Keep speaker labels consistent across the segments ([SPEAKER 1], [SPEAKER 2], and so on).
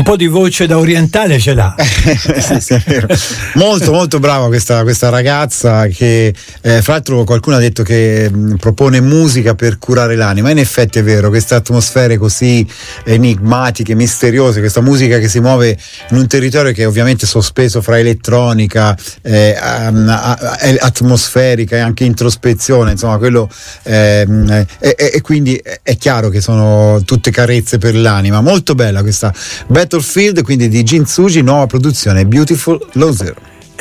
[SPEAKER 1] Un po' di voce da orientale ce l'ha.
[SPEAKER 2] Sì, è vero. Molto molto brava questa ragazza che fra l'altro qualcuno ha detto che propone musica per curare l'anima. In effetti è vero, queste atmosfere così enigmatiche, misteriose, questa musica che si muove in un territorio che è ovviamente sospeso fra elettronica, atmosferica e anche introspezione, insomma quello e quindi è chiaro che sono tutte carezze per l'anima. Molto bella questa Battlefield, quindi di Jin Tsuji, nuova produzione Beautiful Low Zero.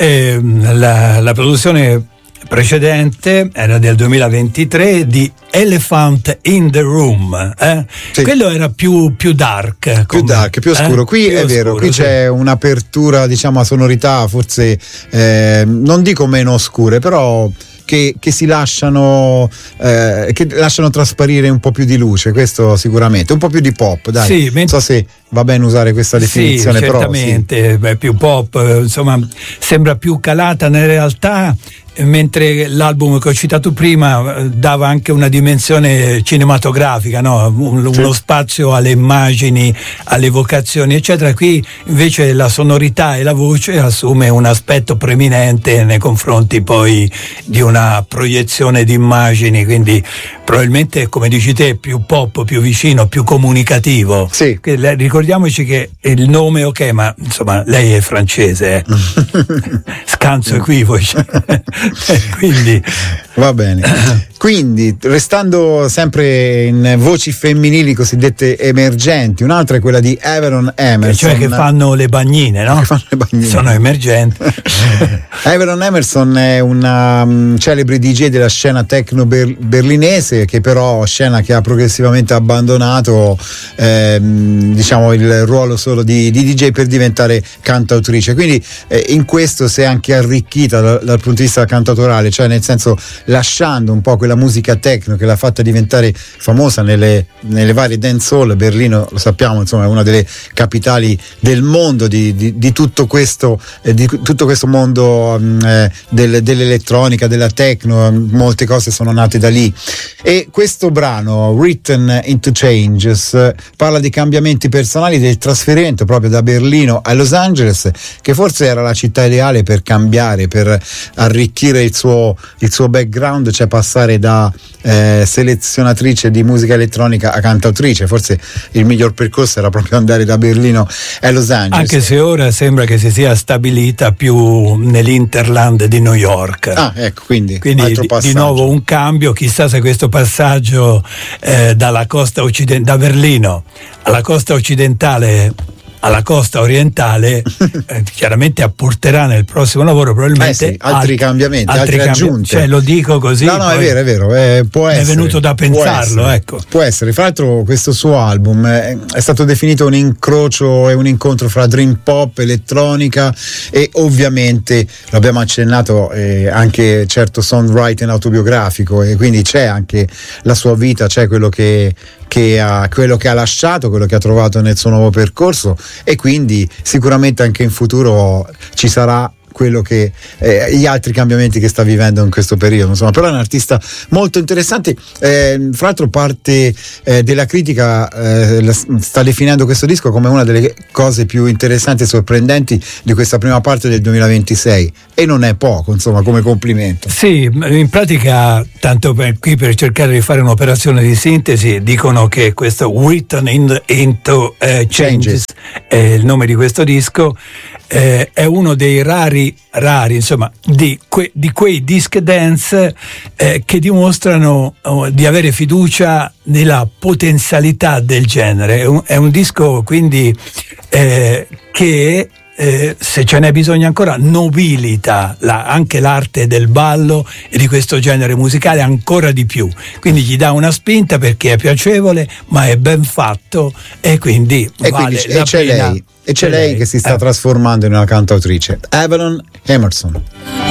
[SPEAKER 1] La produzione precedente era del 2023 di Elephant in the Room, Sì. Quello era più dark,
[SPEAKER 2] più oscuro. Qui più è oscuro, vero, qui sì. C'è un'apertura, diciamo, a sonorità forse non dico meno oscure, però che si lasciano trasparire un po' più di luce, questo sicuramente, un po' più di pop, dai. Sì, non so se va bene usare questa definizione,
[SPEAKER 1] sì, certamente, però sì. Beh, più pop, insomma, sembra più calata nella realtà, mentre l'album che ho citato prima dava anche una dimensione cinematografica, no? Uno spazio alle immagini, alle evocazioni, eccetera. Qui invece la sonorità e la voce assume un aspetto preminente nei confronti poi di una proiezione di immagini, quindi probabilmente, come dici te, più pop, più vicino, più comunicativo.
[SPEAKER 2] Sì.
[SPEAKER 1] Ricordiamoci che il nome ok, ma insomma lei è francese, scanso equivoci. Quindi
[SPEAKER 2] va bene. Quindi, restando sempre in voci femminili cosiddette emergenti, un'altra è quella di Averon Emerson,
[SPEAKER 1] cioè che fanno le bagnine, no?
[SPEAKER 2] Che fanno le bagnine.
[SPEAKER 1] Sono emergenti.
[SPEAKER 2] Averon Emerson è una celebre DJ della scena techno berlinese, che però scena che ha progressivamente abbandonato diciamo il ruolo solo di DJ per diventare cantautrice. Quindi in questo si è anche arricchita dal punto di vista cantautorale, cioè nel senso lasciando un po' quella musica techno che l'ha fatta diventare famosa nelle varie dance hall. Berlino, lo sappiamo, insomma, è una delle capitali del mondo di tutto questo mondo dell'elettronica, della techno. Molte cose sono nate da lì, e questo brano Written into Changes parla di cambiamenti personali, del trasferimento proprio da Berlino a Los Angeles, che forse era la città ideale per cambiare, per arricchire il suo background, cioè passare da selezionatrice di musica elettronica a cantautrice. Forse il miglior percorso era proprio andare da Berlino a Los Angeles,
[SPEAKER 1] anche se ora sembra che si sia stabilita più nell'Interland di New York.
[SPEAKER 2] Ecco, quindi
[SPEAKER 1] di nuovo un cambio. Chissà se questo passaggio dalla costa da Berlino alla costa occidentale alla costa orientale chiaramente apporterà nel prossimo lavoro probabilmente
[SPEAKER 2] altri cambiamenti, altre aggiunte.
[SPEAKER 1] Cioè, lo dico così.
[SPEAKER 2] No, è vero, può essere.
[SPEAKER 1] È venuto da pensarlo, ecco.
[SPEAKER 2] Può essere. Fra l'altro questo suo album è stato definito un incrocio e un incontro fra dream pop, elettronica e ovviamente, l'abbiamo accennato, anche certo songwriting autobiografico, e quindi c'è anche la sua vita, c'è quello che ha lasciato, quello che ha trovato nel suo nuovo percorso, e quindi sicuramente anche in futuro ci sarà quello che gli altri cambiamenti che sta vivendo in questo periodo, insomma. Però è un artista molto interessante. Fra l'altro parte della critica sta definendo questo disco come una delle cose più interessanti e sorprendenti di questa prima parte del 2026, e non è poco, insomma, come complimento.
[SPEAKER 1] Sì, in pratica, tanto per cercare di fare un'operazione di sintesi, dicono che questo Written into Changes è il nome di questo disco. È uno dei rari, insomma, di quei disc dance che dimostrano di avere fiducia nella potenzialità del genere. È un disco quindi che se ce n'è bisogno ancora, nobilita anche l'arte del ballo e di questo genere musicale ancora di più, quindi gli dà una spinta perché è piacevole ma è ben fatto, e quindi vale la pena.
[SPEAKER 2] C'è lei che si sta trasformando in una cantautrice, Averon Emerson.